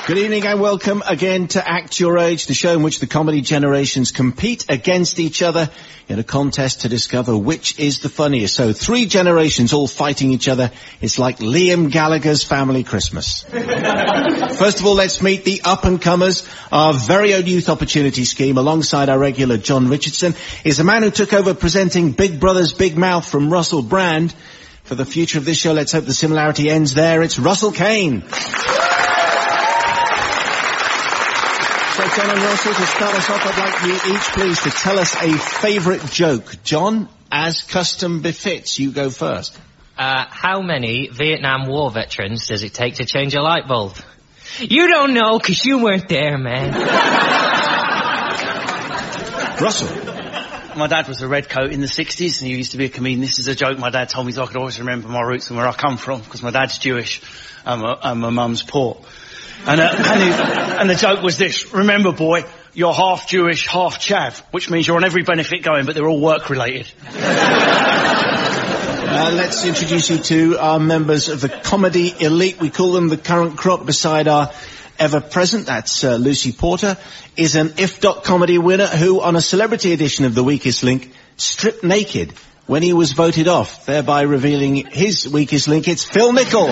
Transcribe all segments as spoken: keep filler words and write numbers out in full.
Good evening and welcome again to Act Your Age, the show in which the comedy generations compete against each other in a contest to discover which is the funniest. So three generations all fighting each other. It's like Liam Gallagher's Family Christmas. First of all, let's meet the up-and-comers. Our very own Youth Opportunity Scheme, alongside our regular John Richardson, is a man who took over presenting Big Brother's Big Mouth from Russell Brand. For the future of this show, let's hope the similarity ends there. It's Russell Kane. So, John and Russell, to start us off, I'd like you each, please, to tell us a favourite joke. John, as custom befits, you go first. Uh, how many Vietnam War veterans does it take to change a light bulb? You don't know, 'cause you weren't there, man. Russell. My dad was a redcoat in the sixties, and he used to be a comedian. This is a joke my dad told me so I could always remember my roots and where I come from, because my dad's Jewish and my, and my mum's poor. And, uh, and, he, and the joke was this: remember, boy, you're half Jewish, half chav, which means you're on every benefit going, but they're all work-related. Uh, let's introduce you to our members of the comedy elite. We call them the current crop. Beside our ever-present, that's uh, Lucy Porter, is an I F dot comedy winner who, on a celebrity edition of The Weakest Link, stripped naked when he was voted off, thereby revealing his weakest link. It's Phil Nichol.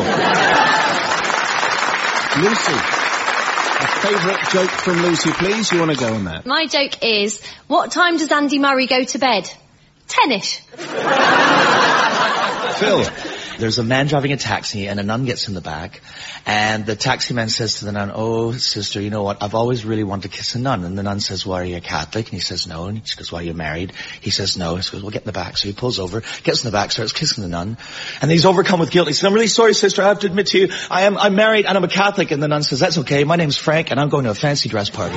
Lucy, a favourite joke from Lucy, please. You want to go on that? My joke is, what time does Andy Murray go to bed? Ten-ish. Phil. There's a man driving a taxi and a nun gets in the back, and the taxi man says to the nun, "Oh, sister, you know what? I've always really wanted to kiss a nun." And the nun says, "Well, are you a Catholic?" And he says, "No." And she goes, "Well, are you married?" He says, "No." And she goes, "Well, get in the back." So he pulls over, gets in the back, starts kissing the nun, and he's overcome with guilt. He says, "I'm really sorry, sister. I have to admit to you, I am, I'm married and I'm a Catholic." And the nun says, "That's okay. My name's Frank and I'm going to a fancy dress party."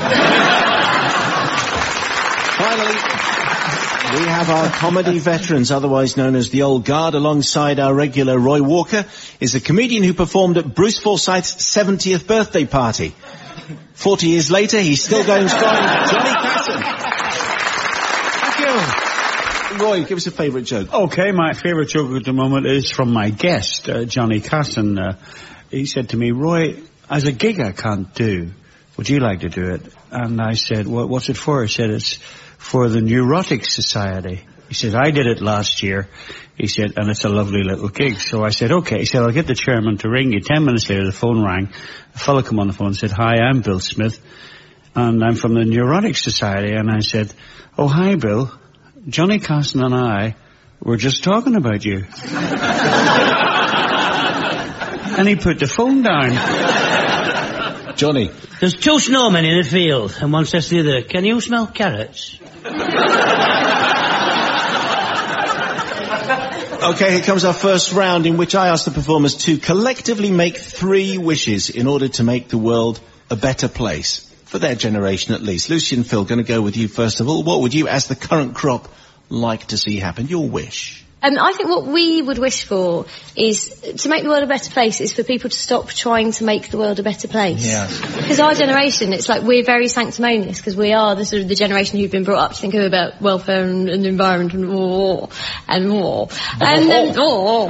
Finally, we have our comedy veterans, otherwise known as the Old Guard. Alongside our regular Roy Walker is a comedian who performed at Bruce Forsyth's seventieth birthday party. Forty years later, he's still going strong. Johnny Casson. Thank you. Roy, give us a favourite joke. Okay, my favourite joke at the moment is from my guest, uh, Johnny Casson. Uh, he said to me, "Roy, as a gig I can't do, would you like to do it?" And I said, "Well, what's it for?" He said, "It's for the Neurotic Society." He said, "I did it last year." He said, "And it's a lovely little gig." So I said, "Okay." He said, "I'll get the chairman to ring you." Ten minutes later, the phone rang. A fellow came on the phone and said, "Hi, I'm Bill Smith, and I'm from the Neurotic Society." And I said, "Oh, hi, Bill. Johnny Casson and I were just talking about you." And he put the phone down. Johnny. There's two snowmen in a field, and one says to the other, "Can you smell carrots?" Okay, here comes our first round, in which I ask the performers to collectively make three wishes in order to make the world a better place. For their generation, at least. Lucy and Phil, going to go with you first of all. What would you, as the current crop, like to see happen? Your wish. Um, I think what we would wish for is to make the world a better place is for people to stop trying to make the world a better place. Yes. Because our generation, it's like we're very sanctimonious because we are the sort of the generation who've been brought up to think about welfare and, and the environment and war and war and then war.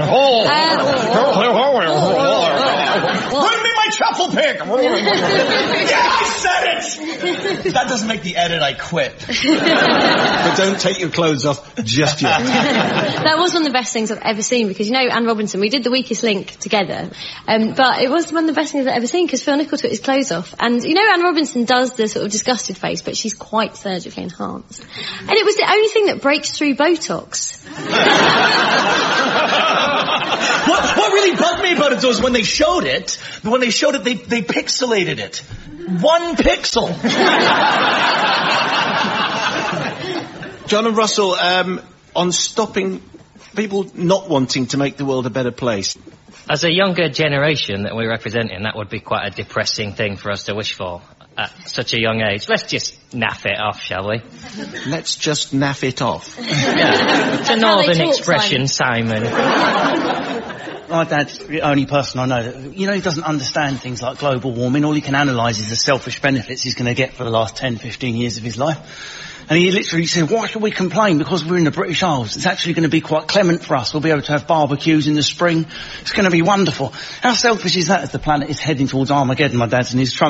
Bring me my truffle pick! Yeah, I said it! If that doesn't make the edit, I quit. But don't take your clothes off just yet. That was one of the best things I've ever seen because, you know, Anne Robinson, we did The Weakest Link together, um, but it was one of the best things I've ever seen because Phil Nichol took his clothes off. And, you know, Anne Robinson does the sort of disgusted face, but she's quite surgically enhanced. And it was the only thing that breaks through Botox. what, what really bugged me about it, though, is when they showed it, when they showed it, they, they pixelated it. One pixel. John and Russell, um, on stopping people not wanting to make the world a better place. As a younger generation that we're representing, that would be quite a depressing thing for us to wish for at such a young age. Let's just naff it off, shall we? Let's just naff it off. Yeah. It's a northern expression, Simon. My dad's the only person I know that, you know, he doesn't understand things like global warming. All he can analyse is the selfish benefits he's going to get for the last ten, fifteen years of his life. And he literally said, why should we complain? Because we're in the British Isles. It's actually going to be quite clement for us. We'll be able to have barbecues in the spring. It's going to be wonderful. How selfish is that as the planet is heading towards Armageddon? My dad's in his trunk.